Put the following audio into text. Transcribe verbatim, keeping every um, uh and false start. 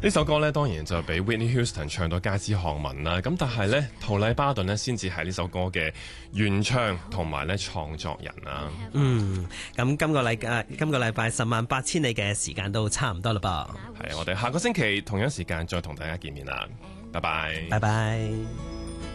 呢首歌呢，當然就俾 Whitney Houston 唱到街知巷聞啦。咁但係呢，陶麗巴頓呢先至係呢首歌嘅原唱同埋咧創作人啊。 嗯，咁今個禮誒今個禮拜十萬八千里嘅時間都差唔多啦噃。 係啊，我哋下個星期同樣時間再同大家見面啦。拜拜。 拜拜。